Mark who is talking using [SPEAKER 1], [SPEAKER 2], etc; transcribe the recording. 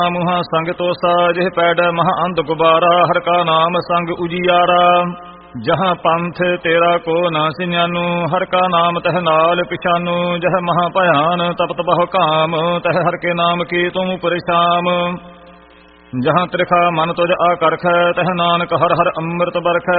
[SPEAKER 1] ਮੁਹਾ ਸੰਗ ਤੋਸਾ ਜਿਹ ਪੈੜੈ ਮਹਾ ਅੰਧ ਗੁਬਾਰਾ ਹਰ ਕਾ ਨਾਮ ਸੰਗ ਉਜੀਆਰਾ ਜਹਾਂ ਪੰਥ ਤੇਰਾ ਕੋ ਨਾ ਸਿਆਨੂ ਹਰ ਕਾ ਨਾਮ ਤਹ ਨਾਲ ਪਿਛਾਨੂ ਜਹ ਮਹਾ ਭਿਆਨ ਤਪਤ ਬਹੁ ਕਾਮ ਤਹ ਹਰ ਕੇ ਨਾਮ ਕੀ ਤੁਮ ਪਰੇਸ਼ਾਮ ਜਹਾਂ ਤ੍ਰਿਖਾ ਮਨ ਤੁਜ ਆਕਰਖੈ ਤਹ ਨਾਨਕ ਹਰ ਹਰ ਅੰਮ੍ਰਿਤ ਬਰਖੈ